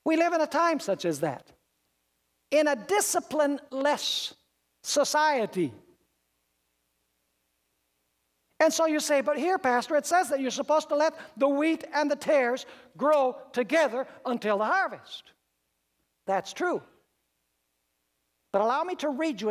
We live in a time such as that. In a discipline-less society. And so you say, but here, Pastor, it says that you're supposed to let the wheat and the tares grow together until the harvest. That's true. But allow me to read you